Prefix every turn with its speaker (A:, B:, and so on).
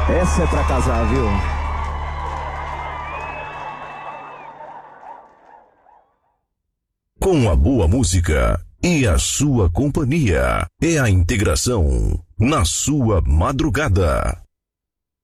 A: Essa é pra casar, viu?
B: Com a boa música e a sua companhia, é a integração na sua madrugada.